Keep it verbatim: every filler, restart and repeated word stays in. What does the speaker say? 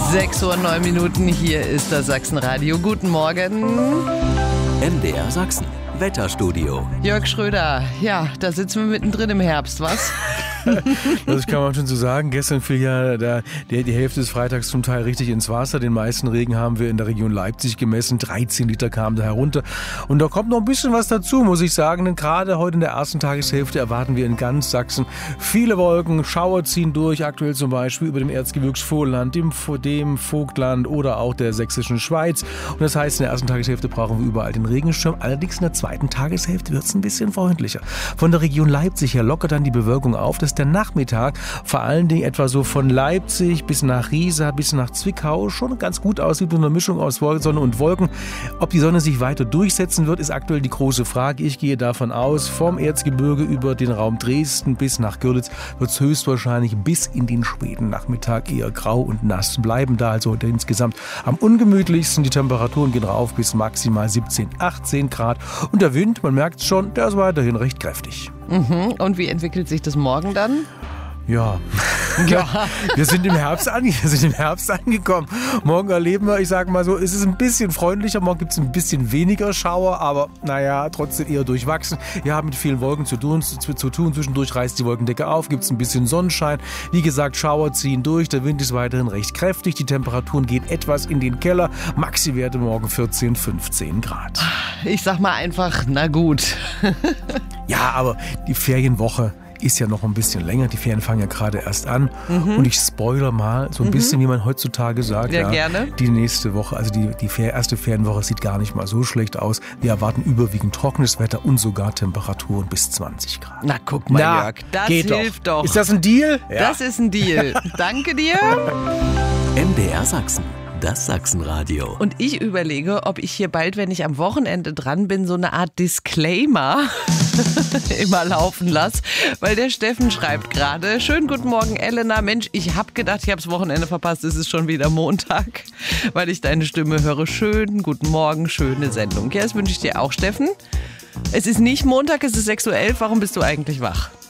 sechs Uhr neun Minuten, hier ist das Sachsenradio. Guten Morgen. M D R Sachsen, Wetterstudio. Jörg Schröder, ja, da sitzen wir mittendrin im Herbst, was? Das kann man schon so sagen. Gestern fiel ja der, der, die Hälfte des Freitags zum Teil richtig ins Wasser. Den meisten Regen haben wir in der Region Leipzig gemessen. dreizehn Liter kamen da herunter. Und da kommt noch ein bisschen was dazu, muss ich sagen. Denn gerade heute in der ersten Tageshälfte erwarten wir in ganz Sachsen viele Wolken. Schauer ziehen durch, aktuell zum Beispiel über dem Erzgebirgs Vorland, dem, dem Vogtland oder auch der sächsischen Schweiz. Und das heißt, in der ersten Tageshälfte brauchen wir überall den Regenschirm. Allerdings in der zweiten Tageshälfte wird es ein bisschen freundlicher. Von der Region Leipzig her lockert dann die Bewölkung auf. Das der Nachmittag vor allen Dingen etwa so von Leipzig bis nach Riesa, bis nach Zwickau schon ganz gut aussieht mit einer Mischung aus Sonne und Wolken. Ob die Sonne sich weiter durchsetzen wird, ist aktuell die große Frage. Ich gehe davon aus, vom Erzgebirge über den Raum Dresden bis nach Görlitz wird es höchstwahrscheinlich bis in den späten Nachmittag eher grau und nass bleiben. Da also insgesamt am ungemütlichsten. Die Temperaturen gehen rauf bis maximal siebzehn, achtzehn Grad. Und der Wind, man merkt es schon, der ist weiterhin recht kräftig. Mhm. Und wie entwickelt sich das morgen dann? Ja. ja, wir sind im Herbst an, wir sind im Herbst angekommen. Morgen erleben wir, ich sage mal so, es ist ein bisschen freundlicher, morgen gibt es ein bisschen weniger Schauer, aber naja, trotzdem eher durchwachsen. Wir haben mit vielen Wolken zu tun, zu, zu tun. Zwischendurch reißt die Wolkendecke auf, gibt es ein bisschen Sonnenschein. Wie gesagt, Schauer ziehen durch, der Wind ist weiterhin recht kräftig, die Temperaturen gehen etwas in den Keller. Maxi-Werte morgen vierzehn, fünfzehn Grad. Ich sag mal einfach, na gut. Ja, aber die Ferienwoche ist ja noch ein bisschen länger. Die Ferien fangen ja gerade erst an. Mhm. Und ich spoiler mal so ein mhm. bisschen, wie man heutzutage sagt. Ja, ja, gerne. Die nächste Woche, also die, die erste Ferienwoche sieht gar nicht mal so schlecht aus. Wir erwarten überwiegend trockenes Wetter und sogar Temperaturen bis zwanzig Grad. Na, guck mal, Na, Jörg, das geht hilft doch. doch. Ist das ein Deal? Ja. Das ist ein Deal. Danke dir. M D R Sachsen, das Sachsenradio. Und ich überlege, ob ich hier bald, wenn ich am Wochenende dran bin, so eine Art Disclaimer immer laufen lasse, weil der Steffen schreibt gerade: Schönen guten Morgen, Elena. Mensch, ich habe gedacht, ich habe das Wochenende verpasst. Es ist schon wieder Montag, weil ich deine Stimme höre. Schönen guten Morgen, schöne Sendung. Ja, das wünsche ich dir auch, Steffen. Es ist nicht Montag, es ist sechs Uhr elf. Warum bist du eigentlich wach?